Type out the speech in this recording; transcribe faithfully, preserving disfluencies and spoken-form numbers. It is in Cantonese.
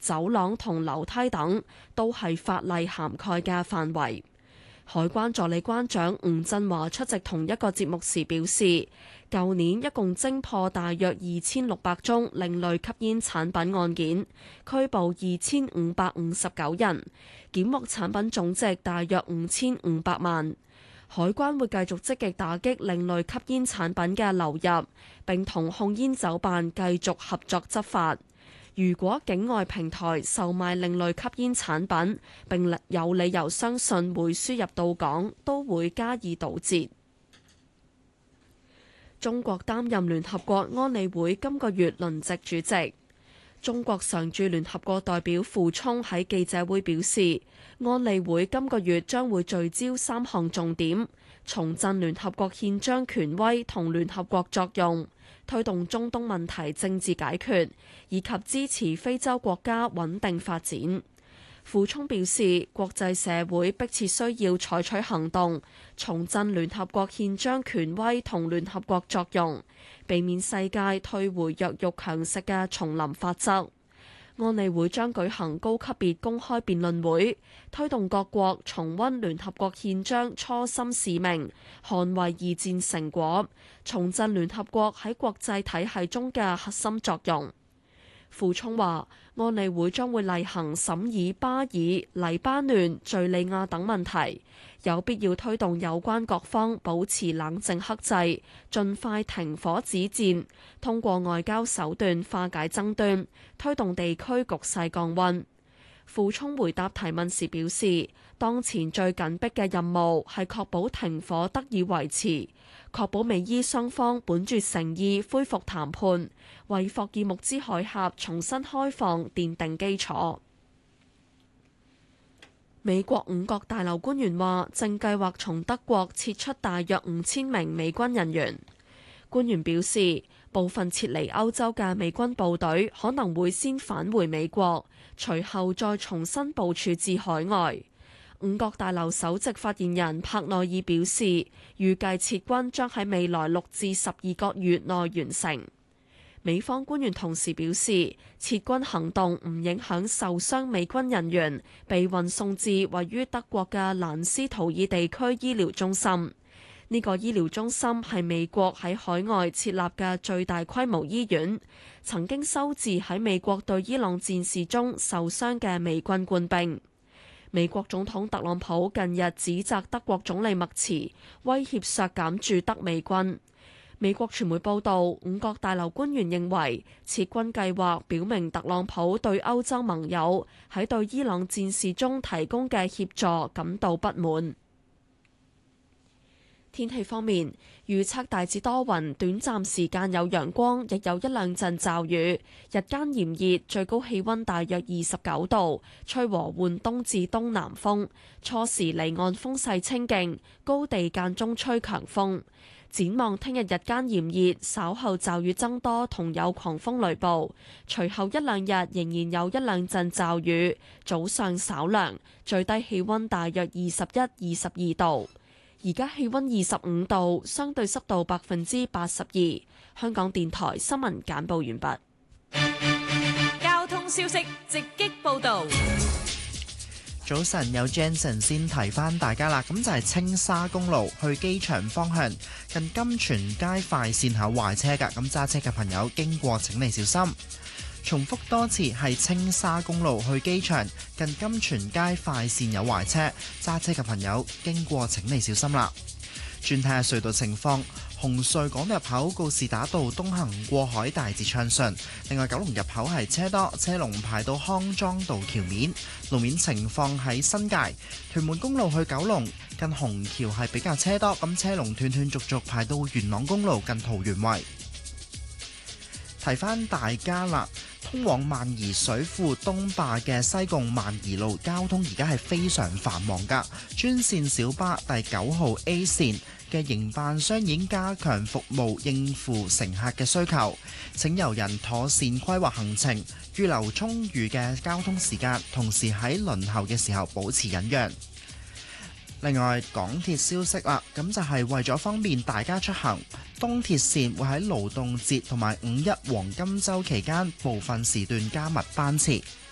走廊同樓梯等，都係法例涵蓋嘅範圍。海關助理關長吳振華出席同一個節目時表示，舊年一共偵破大約二千六百宗另類吸煙產品案件，拘捕二千五百五十九人，檢獲產品總值大約五千五百萬。海關會繼續積極打擊另類吸煙產品嘅流入，並同控煙酒辦繼續合作執法。如果境外平台售賣另類吸煙產品，並有理由相信會輸入到港，都會加以堵截。中國擔任聯合國安理會今個月輪值主席。中國常駐聯合國代表傅聰喺記者會表示，安理會今個月將會聚焦三項重點：重振聯合國憲章權威同聯合國作用，推動中東問題政治解決，以及支持非洲國家穩定發展。傅聰表示，國際社會迫切需要採取行動，重振聯合國憲章權威同聯合國作用，避免世界退回弱肉強食嘅叢林法則。安理會將舉行高級別公開辯論會，推動各國重溫聯合國憲章初心使命，捍衛二戰成果，重振聯合國喺國際體系中嘅核心作用。傅聰話，安理會將會例行審議巴以、黎巴嫩、敘利亞等問題，有必要推動有關各方保持冷靜克制，盡快停火止戰，通過外交手段化解爭端，推動地區局勢降溫。傅聰回答提問時表示，當前最緊迫嘅任務係確保停火得以維持，確保美伊雙方本住誠意恢復談判，為霍爾木茲海峽重新開放奠定基礎。美國五角大樓官員話，正計劃從德國撤出大約五千名美軍人員。官員表示，部分撤離歐洲嘅美軍部隊可能會先返回美國，隨後再重新部署至海外。五角大樓首席發言人帕內爾表示，預計撤軍將喺未來六至十二個月內完成。美方官員同時表示，撤軍行動唔影響受傷美軍人員被運送至位於德國嘅蘭斯圖爾地區醫療中心。呢個醫療中心係美國喺海外設立嘅最大規模醫院，曾經收治喺美國對伊朗戰事中受傷嘅美軍官兵。美國總統特朗普近日指責德國總理默茨威脅削減駐德美軍。美國傳媒報道，五角大樓官員認為撤軍計劃表明特朗普對歐洲盟友喺對伊朗戰事中提供嘅協助感到不滿。天氣方面，預測大致多雲，短暫時間有陽光，亦有一兩陣驟雨。日間炎熱，最高氣溫大約二十九度，吹和緩東至東南風。初時離岸風勢清勁，高地間中吹強風。展望聽日日間炎熱，稍後驟雨增多同有狂風雷暴，隨後一兩日仍然有一兩陣驟雨，早上稍涼，最低氣溫大約二十一、二十二度。而家氣溫二十五度，相對濕度百分之八十二。香港電台新聞簡報完畢。交通消息直擊報導。 早晨，有 Jensen 先提翻大家啦，咁就係青沙公路去機場方向近金泉街快線口壞車㗎，咁揸車嘅朋友經過請你小心。重複多次，係青沙公路去機場近金泉街快線有壞車，揸車嘅朋友經過請你小心啦。轉睇下隧道情況，紅隧港入口告士打道東行過海大致暢順，另外九龍入口係車多，車龍排到康莊道橋面。路面情況喺新界屯門公路去九龍近紅橋係比較車多，咁車龍斷斷續續排到元朗公路近桃園圍。提翻大家啦，通往萬宜水庫東壩嘅西貢萬宜路交通而家係非常繁忙㗎，專線小巴第九號 A 線嘅營辦商已經加強服務應付乘客嘅需求，請遊人妥善規劃行程，預留充裕嘅交通時間，同時喺輪候嘅時候保持忍讓。另外，港鐵消息啦，咁就係為咗方便大家出行，東鐵線會喺勞動節同埋五一黃金週期間部分時段加密班次。